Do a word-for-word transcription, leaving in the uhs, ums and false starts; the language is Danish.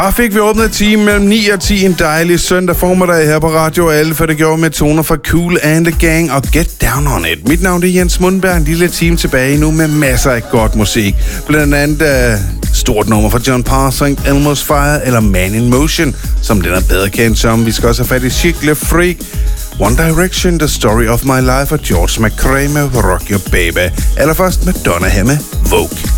Og fik vi åbnet time mellem ni og ti en dejlig søndag formiddag her på Radio alle, for det gjorde med toner fra Kool and the Gang og Get Down on It. Mit navn er Jens Mundberg, en lille time tilbage nu med masser af godt musik. Blandt andet uh, stort nummer fra John Parsons, Elmo's Fire eller Man in Motion, som den er bedre kendt som. Vi skal også have fat i Chic Le Freak, One Direction, The Story of My Life og George McCrae med Rock Your Baby. Allerførst Madonna her med Vogue.